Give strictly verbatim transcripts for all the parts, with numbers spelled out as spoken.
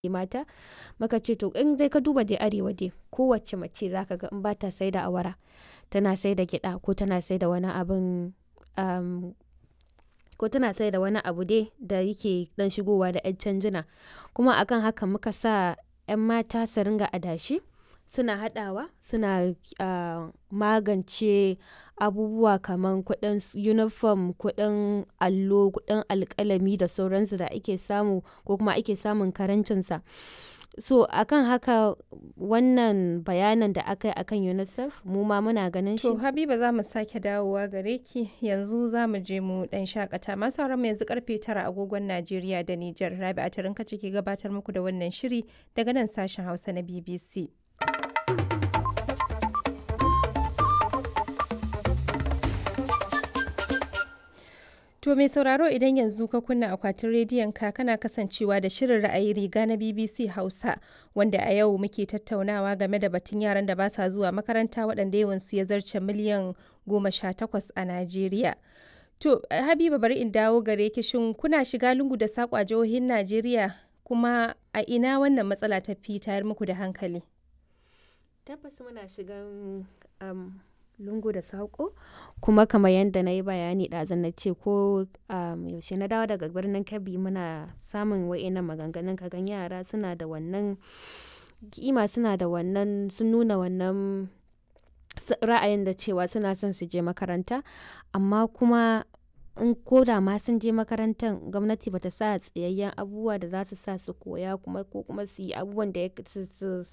mata muka ce to in dai ka duba dai arewa dai kowace mace zaka ga in ba ta sai da awara tana sai da gyaɗa ko tana sai da wani abin um, ko tana sai da wani abu dai da yake dan shigowa da 'yan canjina kuma akan haka muka sa 'yan mata su ringa adashi suna haɗawa suna uh, magance abubuwa kamar kuɗin uniform kuɗin allo kuɗin alƙalami da sauransu da ake samu ko kuma ake samun karancinsa so akan haka wannan bayanan da aka yi akan unicef mu ma muna ganin shi To Habiba za mu sake dawowa gare ki yanzu za mu je mu dan shakata masu sauran mu yanzu karfe tara agogon Najeriya da Nijar Rabi'a Tarinka ce ke gabatar muku da wannan shiri daga nan sashen Hausa na B B C. To mai sauraro idan yanzu ka kunna akwatin rediyon ka kana kasancewa da shirin ra'ayi riga na B B C Hausa wanda a yau muke tattaunawa game da batun yaran da ba sa zuwa makaranta waɗanda yawansu ya zarce miliyan goma sha takwas a Najeriya. To Habiba bari in dawo gare ki shin kuna shiga lungu da saƙo a jihohin Najeriya kuma a ina wannan matsala ta fi tayar muku da hankali? Tabbas muna shigan um, lungu da saƙo kuma kamar yadda na yi bayani ɗazan na ce ko um, yaushe na dawo daga birnin Kebbi muna samun wa'innan maganganun kagan yara suna da wannan kima suna da wannan sun nuna wannan ra'ayin da cewa suna son su je makaranta amma kuma in koda ma sun je makarantar gwamnati bata sa tsayayyen abubuwa da za su sa su koya kuma ko kuma su yi abubuwan da su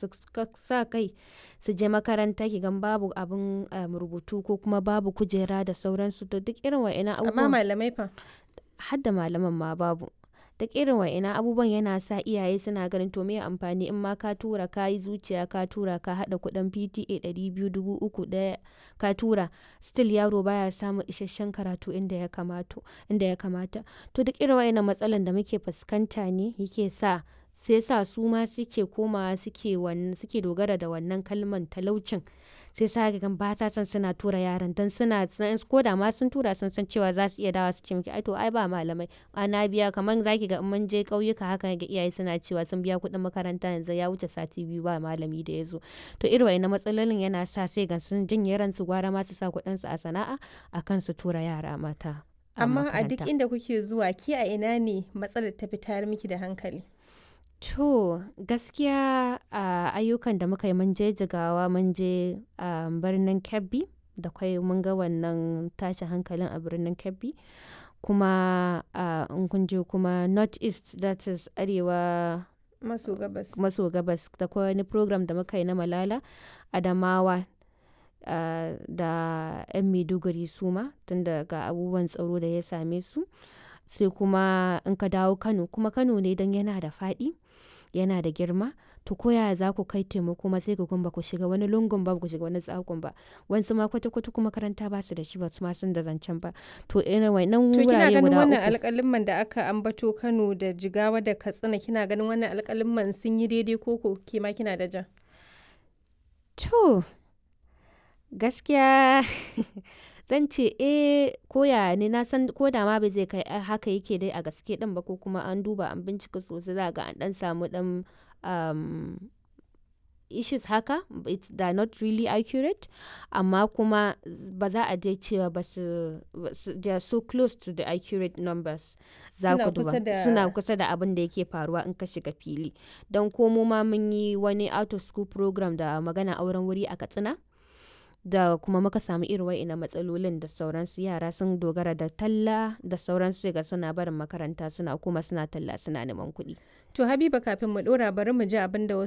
sa kai su je makaranta ki gan babu abin rubutu ko kuma babu kujera da sauransu to duk irin wa'ina abubuwan Amma malamai fa? har da malaman ma babu duk irin wa'ina abubuwan yana sa iyaye suna ganin to me amfani in ma ka tura ka yi zuciya ka tura ka haɗa kuɗin P T A ɗari biyu dubu uku ɗaya ka tura still yaro baya samun isasshen karatu inda ya kamata inda ya kamata to duk irin wa'ina matsalan da muke fuskanta ne yake sa sai sa su ma suke komawa suke wannan suke dogara da wannan kalman talaucin sai sa ga ba ta san suna tura yaran dan suna ko da ma sun tura sun san cewa za su iya dawa su ce miki ai to ai ba malamai ana biya kaman zaki ga in mun je kauyuka haka ga iyaye suna cewa sun biya kuɗin makaranta yanzu ya wuce sati biyu ba malami da ya zo to irin wannan matsalolin yana sa sai ga sun jin yaran su gwara ma su sa kuɗin su a sana'a akan su tura yara mata Amma a duk inda kuke zuwa ki a ina ne matsalar ta fi tayar miki da hankali? To gaskiya a ayyukan da muka yi mun je Jigawa mun je a birnin Kebbi da kwai mun ga wannan tashin hankalin a birnin Kebbi kuma in kun je kuma North East that is arewa Maso gabas. maso gabas da kwai wani program da muka yi na Malala Adamawa uh, da 'yan Maiduguri su ma tunda ga abubuwan tsaro da ya same su sai kuma in ka dawo Kano kuma Kano ne don yana da faɗi yana da girma to koya za ku kai taimako ma sai ku ba ku shiga wani lungun ba ku shiga wani tsakon ba wasu ma kwata kwata kuma makaranta ba su da shi ba su ma sun da zancen ba to irin wannan To kina wurare ganin guda wannan uku alƙalimman da aka ambato Kano da Jigawa da Katsina kina ganin wannan alƙalimman sun yi daidai koko ke ma kina da ja? to gaskiya zan ce eh koya ne na san ko da ma bai zai kai haka yake dai a gaske din ba ko kuma an duba an bincika sosai za ga an dan samu dan um, issues haka it's they're not really accurate amma kuma ba za a je cewa ba su they are so close to the accurate numbers za Suna ku duba kusa da- suna kusa da abin da yake faruwa in ka shiga fili don komo ma mun yi wani out of school program da magana auren wuri a Katsina da kuma muka samu irin wa'ina matsalolin da sauransu yara sun dogara da talla da sauransu sai ga suna barin makaranta suna kuma suna talla suna neman kuɗi. To Habiba kafin mu ɗora bari mu ji abin da wasu